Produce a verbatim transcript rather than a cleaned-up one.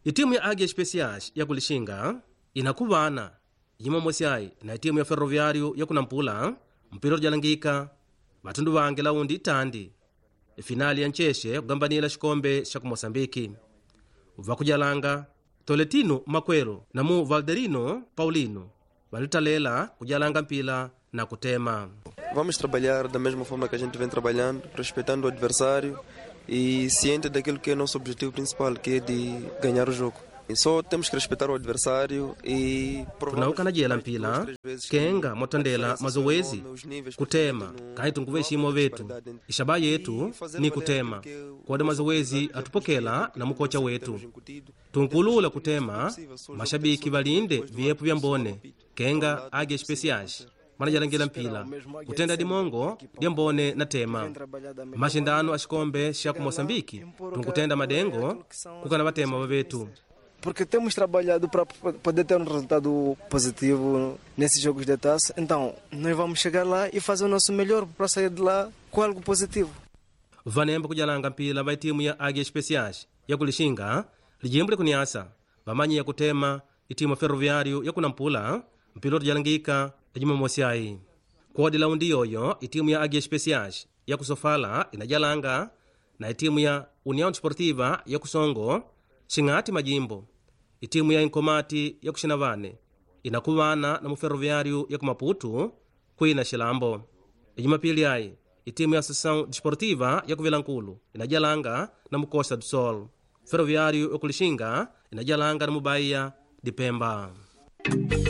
Itimu ya Águia Especiais ya Kulixinga inakuvana yimomosyayi na itimu ya Ferroviário ya Kunampula mpira jalangika matundu vange laundi itandi finali ya ncheshe kugambanila xikombe xa ku Moçambike vakujalanga Toletino Makwero na mu Valderino Paulino valitalela kujalanga mpila na kutema. Vamos trabalhar da mesma forma que a gente vem trabalhando, respeitando o adversário e ciente daquilo que é nosso objetivo principal, que é de ganhar o jogo. E só temos que respeitar o adversário e tunaukana mpila kenga motandela mazoezi kutema kaitunguve shimo vetu ishaba yetu ni kutema kwa mazoezi atupokela na mukocha wetu tunkulula kutema mashabiki valinde viepu vya mbone kenga Águia Especiais manajalangila mpila kutenda dimongo dia mbone na tema mashindano a xikombe xa ku Moçambike tunkutenda madengo kukana vatema vavetu. Porque temos trabalhado para poder ter um resultado positivo nesses jogos de taça, então nós vamos chegar lá e fazer o nosso melhor para sair de lá com algo positivo. Vanemba kujalanga mpila vai timu ya Águia Especiais ya Kulixinga lijimbule kuniasa vamanyi ya kutema itimu ya Ferroviário ya Kunampula mpila jalangika ejimomosyayi kodi laundi yoyo itimu ya Águia Especiais ya Kusofala inajalanga na itimu ya União Desportiva ya Kusongo Xingati Majimbo. Itimu ya Inkomati ya Kuxinavane inakuvana na Muferroviário ya Kumaputu kuina Xilambo. Ejimapili ai itimu ya Associação Desportiva ya Kuvilankulu inajalanga na Mucosta do Sol. Ferroviário ya Kulixinga inajalanga na Mubaia de Pemba.